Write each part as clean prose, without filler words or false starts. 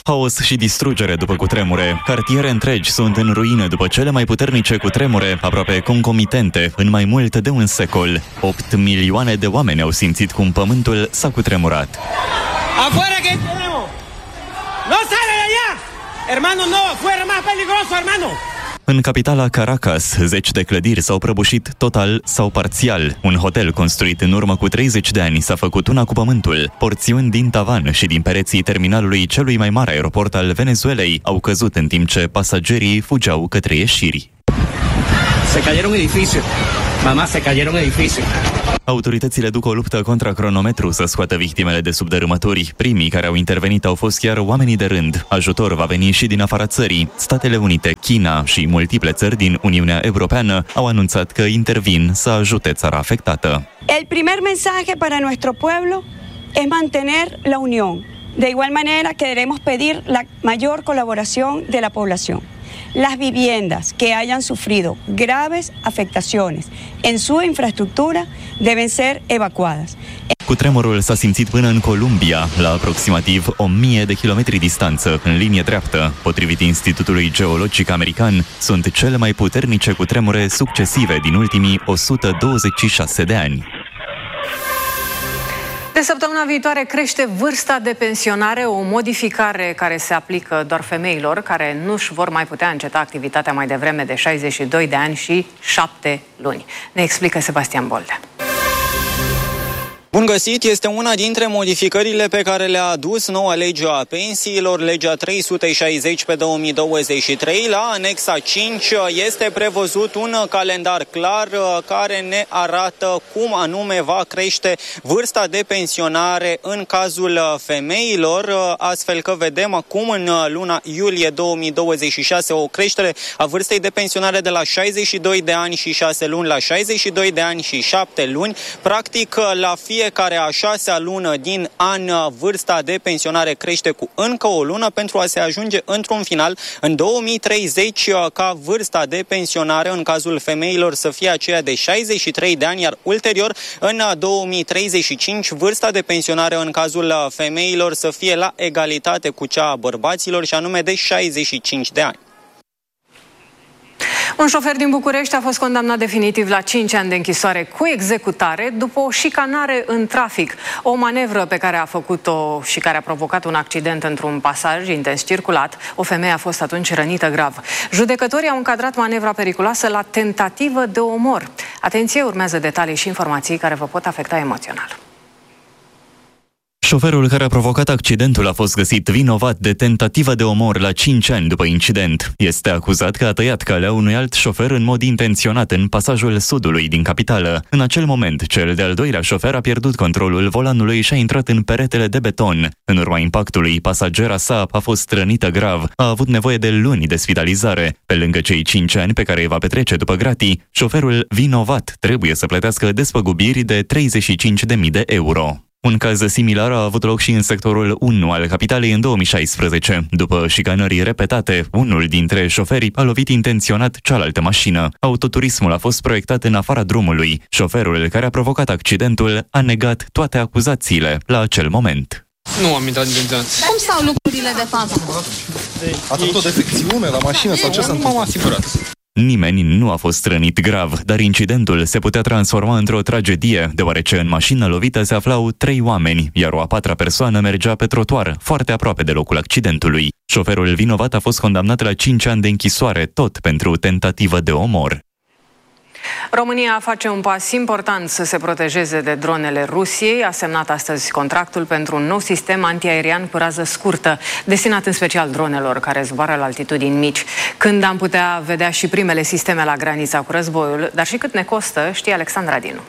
Haos și distrugere după cutremure. Cartiere întregi sunt în ruină după cele mai puternice cutremure, aproape concomitente, în mai mult de un secol. 8 milioane de oameni au simțit cum pământul s-a cutremurat. Afuera que tenemos. No sale de allá. Hermano, no, fuera más peligroso, hermano. În capitala Caracas, 10 de clădiri s-au prăbușit total sau parțial. Un hotel construit în urmă cu 30 de ani s-a făcut una cu pământul. Porțiuni din tavan și din pereții terminalului celui mai mare aeroport al Venezuelei au căzut în timp ce pasagerii fugeau către ieșiri. Se cayeron edificios. Mamá, se cayeron edificios. Autoritățile duc o luptă contra cronometru să scoată victimele de sub dărâmături. Primii care au intervenit au fost chiar oamenii de rând. Ajutor va veni și din afara țării. Statele Unite, China și multiple țări din Uniunea Europeană au anunțat că intervin să ajute țara afectată. El primer mensaje para nuestro pueblo es mantener la unión. De igual manera queremos pedir la mayor colaboración de la población. Las viviendas que hayan sufrido graves afectaciones en su infraestructura deben ser evacuadas. Cutremurul s-a simțit până în Columbia, la aproximativ 1000 de kilometri distanță, în linie dreaptă. Potrivit Institutului Geologic American, sunt cele mai puternice cutremure succesive din ultimii 126 de ani. De săptămâna viitoare crește vârsta de pensionare, o modificare care se aplică doar femeilor care nu își vor mai putea înceta activitatea mai devreme de 62 de ani și 7 luni. Ne explică Sebastian Boldea. Bun găsit, este una dintre modificările pe care le-a adus noua lege a pensiilor, legea 360 pe 2023. La anexa 5 este prevăzut un calendar clar care ne arată cum anume va crește vârsta de pensionare în cazul femeilor, astfel că vedem acum în luna iulie 2026 o creștere a vârstei de pensionare de la 62 de ani și 6 luni la 62 de ani și 7 luni. Practic, la fiecare a 6-a lună din an, vârsta de pensionare crește cu încă o lună pentru a se ajunge într-un final în 2030 ca vârsta de pensionare în cazul femeilor să fie aceea de 63 de ani, iar ulterior în 2035 vârsta de pensionare în cazul femeilor să fie la egalitate cu cea a bărbaților și anume de 65 de ani. Un șofer din București a fost condamnat definitiv la 5 ani de închisoare cu executare după o șicanare în trafic. O manevră pe care a făcut-o și care a provocat un accident într-un pasaj intens circulat. O femeie a fost atunci rănită grav. Judecătorii au încadrat manevra periculoasă la tentativă de omor. Atenție, urmează detalii și informații care vă pot afecta emoțional. Șoferul care a provocat accidentul a fost găsit vinovat de tentativă de omor la 5 ani după incident. Este acuzat că a tăiat calea unui alt șofer în mod intenționat în pasajul sudului din capitală. În acel moment, cel de-al doilea șofer a pierdut controlul volanului și a intrat în peretele de beton. În urma impactului, pasagera sa a fost rănită grav. A avut nevoie de luni de spitalizare. Pe lângă cei 5 ani pe care îi va petrece după gratii, șoferul vinovat trebuie să plătească despăgubiri de 35.000 de euro. Un caz similar a avut loc și în sectorul 1 al capitalei în 2016. După șicanări repetate, unul dintre șoferi a lovit intenționat cealaltă mașină. Autoturismul a fost proiectat în afara drumului. Șoferul care a provocat accidentul a negat toate acuzațiile la acel moment. Nu am intrat intenționat. Cum stau lucrurile de fapt? Ați avut o defecțiune la mașină sau ce s-a întâmplat? M-am asigurat. Nimeni nu a fost rănit grav, dar incidentul se putea transforma într-o tragedie, deoarece în mașina lovită se aflau 3 oameni, iar o a 4-a persoană mergea pe trotuar, foarte aproape de locul accidentului. Șoferul vinovat a fost condamnat la 5 ani de închisoare, tot pentru tentativă de omor. România face un pas important să se protejeze de dronele Rusiei. A semnat astăzi contractul pentru un nou sistem antiaerian cu rază scurtă, destinat în special dronelor care zboară la altitudini mici. Când am putea vedea și primele sisteme la granița cu războiul, dar și cât ne costă, știe Alexandra Dinu.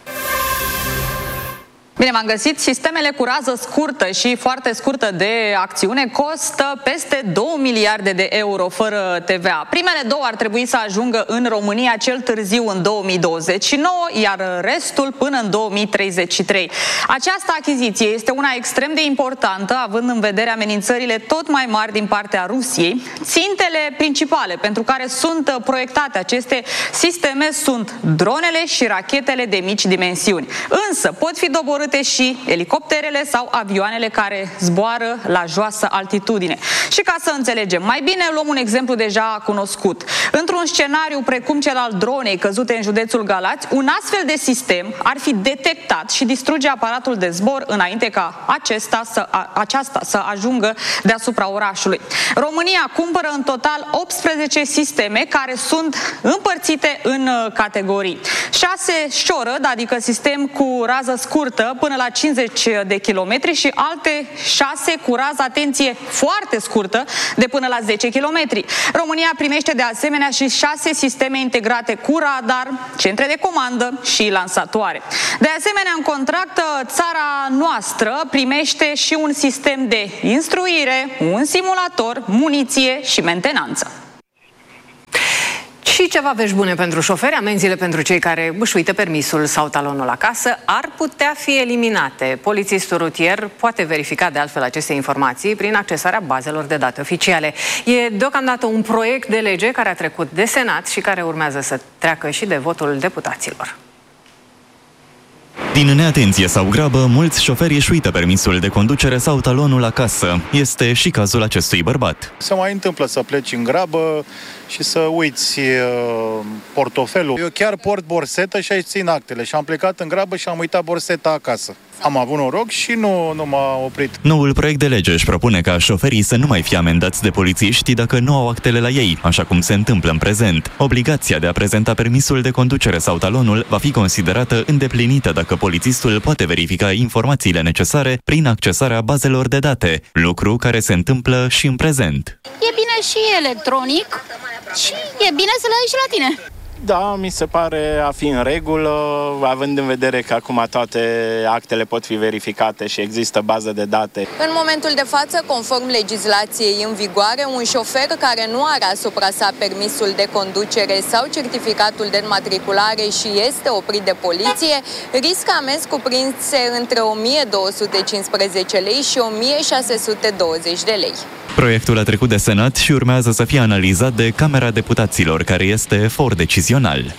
Bine, m-am găsit. Sistemele cu rază scurtă și foarte scurtă de acțiune costă peste 2 miliarde de euro fără TVA. Primele 2 ar trebui să ajungă în România cel târziu în 2029, iar restul până în 2033. Această achiziție este una extrem de importantă, având în vedere amenințările tot mai mari din partea Rusiei. Țintele principale pentru care sunt proiectate aceste sisteme sunt dronele și rachetele de mici dimensiuni. Însă pot fi doborâte prevăzute și elicopterele sau avioanele care zboară la joasă altitudine. Și ca să înțelegem mai bine, luăm un exemplu deja cunoscut. Într-un scenariu precum cel al dronei căzute în județul Galați, un astfel de sistem ar fi detectat și distruge aparatul de zbor înainte ca aceasta să ajungă deasupra orașului. România cumpără în total 18 sisteme care sunt împărțite în categorii. 6 shorad, adică sistem cu rază scurtă până la 50 de kilometri și alte 6 cu rază, atenție, foarte scurtă de până la 10 kilometri. România primește de asemenea și 6 sisteme integrate cu radar, centre de comandă și lansatoare. De asemenea, în contract, țara noastră primește și un sistem de instruire, un simulator, muniție și mentenanță. Și ceva vești bune pentru șoferi, amenziile pentru cei care își uită permisul sau talonul acasă ar putea fi eliminate. Polițistul rutier poate verifica de altfel aceste informații prin accesarea bazelor de date oficiale. E deocamdată un proiect de lege care a trecut de Senat și care urmează să treacă și de votul deputaților. Din neatenție sau grabă, mulți șoferi își uită permisul de conducere sau talonul acasă. Este și cazul acestui bărbat. Se mai întâmplă să pleci în grabă și să uiți portofelul. Eu chiar port borsetă și aici țin actele și am plecat în grabă și am uitat borseta acasă. Am avut noroc și nu m-a oprit. Noul proiect de lege își propune ca șoferii să nu mai fie amendați de polițiști dacă nu au actele la ei, așa cum se întâmplă în prezent. Obligația de a prezenta permisul de conducere sau talonul va fi considerată îndeplinită dacă polițistul poate verifica informațiile necesare prin accesarea bazelor de date, lucru care se întâmplă și în prezent. E bine și electronic și e bine să le ai și la tine. Da, mi se pare a fi în regulă, având în vedere că acum toate actele pot fi verificate și există bază de date. În momentul de față, conform legislației în vigoare, un șofer care nu are asupra sa permisul de conducere sau certificatul de înmatriculare și este oprit de poliție, riscă amenzi cuprinse între 1215 lei și 1620 de lei. Proiectul a trecut de Senat și urmează să fie analizat de Camera Deputaților, care este for decizional.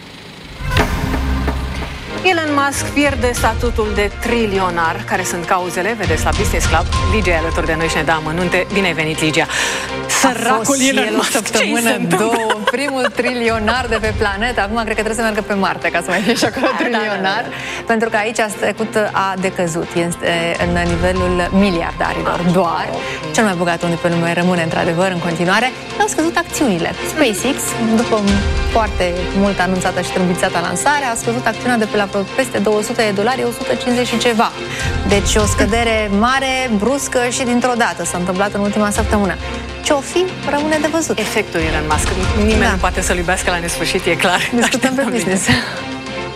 Elon Musk pierde statutul de trilionar. Care sunt cauzele? Vedeți la Business Club. Ligia e alături de noi și ne dă amănunte. Bine ai venit, Ligia! Săracul Elon Musk, o săptămână, două, primul trilionar de pe planetă. Acum cred că trebuie să meargă pe Marte ca să mai fie și acolo trilionar. Pentru că aici a decăzut. Este în nivelul miliardarilor doar. Cel mai bogat om de pe lume rămâne într-adevăr în continuare. Au scăzut acțiunile. SpaceX, după foarte mult anunțată și trâmbițată lansare, a scăzut acțiunea de pe la peste $200, 150 și ceva. Deci o scădere mare, bruscă și dintr-o dată. S-a întâmplat în ultima săptămână. Ce-o fi, rămâne de văzut. Efectul Elon Musk. Nimeni nu poate să-l iubească la nesfârșit, e clar. Discutăm pe business.